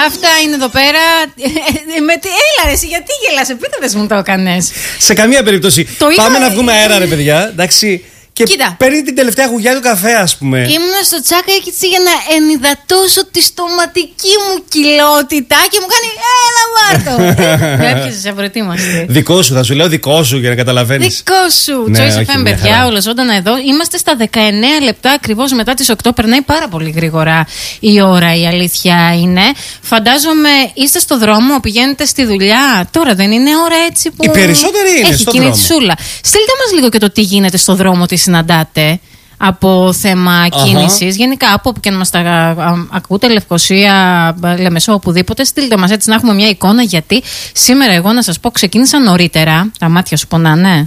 Αυτά είναι εδώ πέρα. Έλα ρε εσύ, γιατί γελάσαι, πείτε δεν μου το έκανες. Σε καμία περίπτωση. Πάμε να βγούμε αέρα ρε παιδιά. Εντάξει. Και κοίτα, παίρνει την τελευταία γουγιά του καφέ, ας πούμε. Ήμουνα στο τσάκα έτσι για να ενυδατώσω τη στοματική μου κοιλότητα και μου κάνει έλα βάρτο. Με έπιασες, απροετοίμαστε. Δικό σου, θα σου λέω δικό σου για να καταλαβαίνεις. Δικό σου. Choice FM, παιδιά, όλα ζωντανά εδώ. Είμαστε στα 19 λεπτά ακριβώς μετά τις 8. Περνάει πάρα πολύ γρήγορα η ώρα, η αλήθεια είναι. Φαντάζομαι είστε στο δρόμο, πηγαίνετε στη δουλειά. Τώρα δεν είναι ώρα έτσι που. Οι περισσότεροι είναι στο δρόμο. Στείλτε μας λίγο και το τι γίνεται στο δρόμο, τι συναντάτε από θέμα κίνησης. Γενικά, από όπου και να μας τα ακούτε, Λευκοσία, Λεμεσό, οπουδήποτε, στείλτε μας έτσι να έχουμε μια εικόνα. Γιατί σήμερα, εγώ να σας πω, ξεκίνησα νωρίτερα. Τα μάτια σου πονάνε.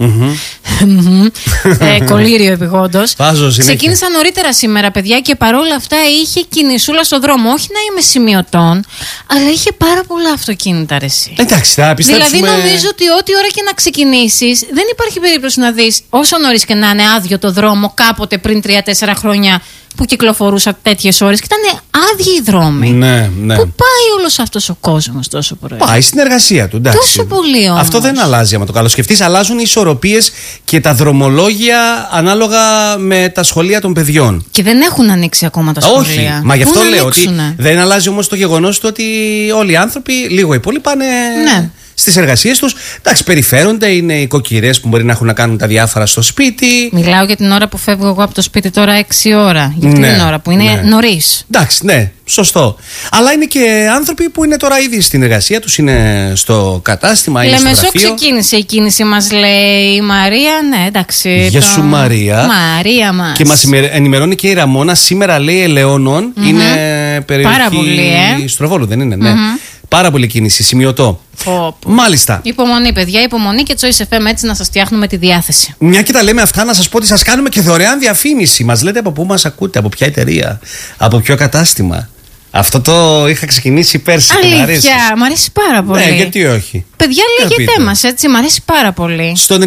Κολύριο επειγόντως. Ξεκίνησα νωρίτερα σήμερα, παιδιά, και παρόλα αυτά είχε κινησούλα στο δρόμο. Όχι να είμαι σημειωτών, αλλά είχε πάρα πολλά αυτοκίνητα, ρε εσύ. Εντάξει, θα πιστέψουμε. Δηλαδή, νομίζω ότι ό,τι ώρα και να ξεκινήσεις, δεν υπάρχει περίπτωση να δεις όσο νωρίς και να είναι άδειο το δρόμο κάποτε πριν 3-4 χρόνια που κυκλοφορούσα τέτοιες ώρες και ήταν άδειοι οι δρόμοι. Ναι. Πού πάει όλος αυτός ο κόσμος τόσο πρωί? Πάει στην εργασία του, εντάξει. Τόσο πολύ όμως. Αυτό δεν αλλάζει, άμα το καλοσκεφτείς. Αλλάζουν οι ισορροπίες και τα δρομολόγια ανάλογα με τα σχολεία των παιδιών. Και δεν έχουν ανοίξει ακόμα τα σχολεία. Όχι, μα γι' αυτό λέω ότι δεν αλλάζει όμως το γεγονός του ότι όλοι οι άνθρωποι, λίγο ή πολύ, πάνε. Ναι. Στις εργασίες τους, εντάξει, περιφέρονται, είναι οι κοκκυρές που μπορεί να έχουν να κάνουν τα διάφορα στο σπίτι. Μιλάω για την ώρα που φεύγω εγώ από το σπίτι τώρα 6 ώρα. Για αυτήν την ώρα που είναι νωρίς. Εντάξει, ναι, σωστό. Αλλά είναι και άνθρωποι που είναι τώρα ήδη στην εργασία τους, είναι στο κατάστημα, είναι στο γραφείο. Λεμεσό ξεκίνησε η κίνηση, μας λέει η Μαρία. Ναι, εντάξει. Γεια σου, Μαρία. Μαρία μας. Και μας ενημερώνει και η Ραμόνα. Σήμερα λέει Ελαιώνων. Είναι περιοχή Στροβόλου, δεν είναι? Ναι. Πάρα πολύ κίνηση, σημειωτό. Μάλιστα. Υπομονή, παιδιά, υπομονή και Choice FM, έτσι να σας φτιάχνουμε τη διάθεση. Μια και τα λέμε αυτά, να σας πω ότι σας κάνουμε και δωρεάν διαφήμιση. Μας λέτε από πού μας ακούτε, από ποια εταιρεία, από ποιο κατάστημα. Αυτό το είχα ξεκινήσει πέρσι. Αλήθεια, μ' αρέσει πάρα πολύ. Ναι, γιατί όχι. Παιδιά, λέγεται μας, έτσι, μ' αρέσει πάρα πολύ. Στο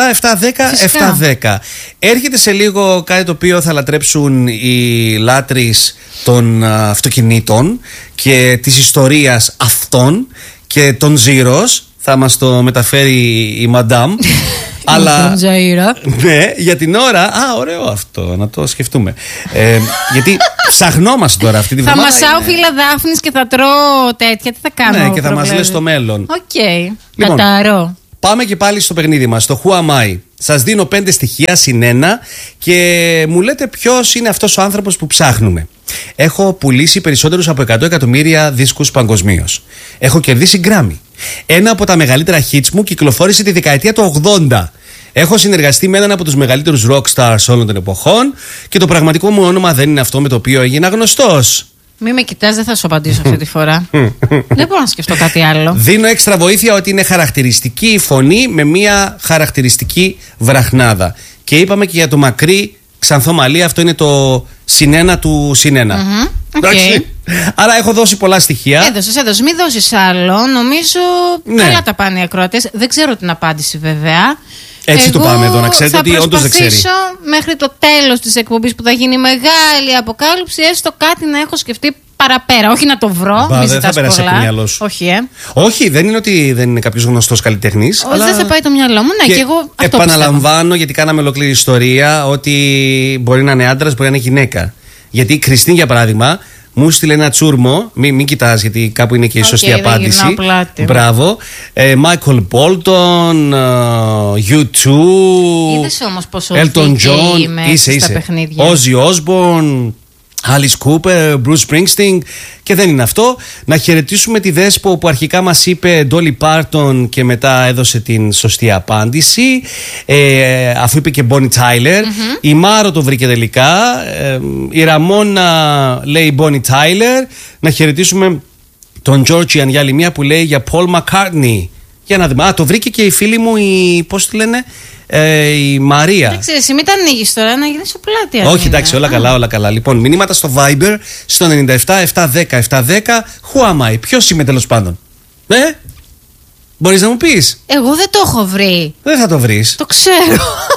97-710-710. Έρχεται σε λίγο κάτι το οποίο θα λατρέψουν οι λάτρεις των αυτοκινήτων και της ιστορίας αυτών και των Ζήρος. Θα μας το μεταφέρει η Μαντάμ. Αλλά. Ναι, για την ώρα. Ωραίο αυτό, να το σκεφτούμε. Γιατί ψαχνόμαστε τώρα αυτή τη βδομάδα. Θα μασάω φύλλα δάφνης και θα τρώω τέτοια. Τι θα κάνω? Ναι, και θα μας λες στο μέλλον. Οκ. Καταρώ. Πάμε και πάλι στο παιχνίδι μας, το Who Am I. Σας δίνω 5 στοιχεία συν 1 και μου λέτε ποιος είναι αυτός ο άνθρωπος που ψάχνουμε. Έχω πουλήσει περισσότερους από 100 εκατομμύρια δίσκους παγκοσμίως. Έχω κερδίσει Grammy. Ένα από τα μεγαλύτερα hits μου κυκλοφόρησε τη δεκαετία του 80. Έχω συνεργαστεί με έναν από τους μεγαλύτερους rock stars όλων των εποχών και το πραγματικό μου όνομα δεν είναι αυτό με το οποίο έγινα γνωστός. Μη με κοιτάς, δεν θα σου απαντήσω αυτή τη φορά. Δεν μπορώ να σκεφτώ κάτι άλλο. Δίνω έξτρα βοήθεια ότι είναι χαρακτηριστική η φωνή με μια χαρακτηριστική βραχνάδα. Και είπαμε και για το μακρύ ξανθό μαλλί, αυτό είναι το +1 του +1. Εντάξει. Άρα έχω δώσει πολλά στοιχεία. Έδωσες. Μην δώσεις άλλο. Νομίζω καλά τα πάνε οι ακροατές. Δεν ξέρω την απάντηση βέβαια. Έτσι το πάμε εδώ, να ξέρετε ότι όντως δεν ξέρει. Θα προσπαθήσω μέχρι το τέλος της εκπομπής που θα γίνει μεγάλη αποκάλυψη, έστω κάτι να έχω σκεφτεί παραπέρα. Όχι να το βρω. Δεν θα περάσει από το μυαλό σου. Όχι, Όχι, δεν είναι ότι δεν είναι κάποιος γνωστός καλλιτέχνης. Όχι, δεν θα πάει το μυαλό μου. Ναι, και εγώ αυτό επαναλαμβάνω, πιστεύω. γιατί κάναμε ολόκληρη ιστορία, ότι μπορεί να είναι άντρας, μπορεί να είναι γυναίκα. Γιατί η Κριστίν, για παράδειγμα, μου στείλε ένα τσούρμο. Μην κοιτάς, γιατί κάπου είναι και η σωστή απάντηση. Μπράβο. Michael Bolton, U2. Είδες όμως πόσο Elton John. Είσαι στα παιχνίδια. Ozzy Osbourne, Alice Cooper, Bruce Springsteen. Και δεν είναι αυτό. Να χαιρετήσουμε τη Δέσπο που αρχικά μας είπε Dolly Parton και μετά έδωσε την σωστή απάντηση. Αφού είπε και Bonnie Tyler. Η Μάρο το βρήκε τελικά. Η Ραμόνα λέει Bonnie Tyler. Να χαιρετήσουμε τον Georgian για άλλη μία που λέει για Paul McCartney. Για να δούμε. Το βρήκε και η φίλη μου, πώς τη λένε, η Μαρία. Δεν ξέρεις, μην τα ανοίγεις τώρα, να γίνεις πλάτη. Όχι, εντάξει, όλα καλά, όλα καλά. Λοιπόν, μηνύματα στο Viber στο 97-710-710. Who am I? Ποιος είμαι τέλος πάντων? Μπορείς να μου πεις? Εγώ δεν το έχω βρει. Δεν θα το βρεις. Το ξέρω.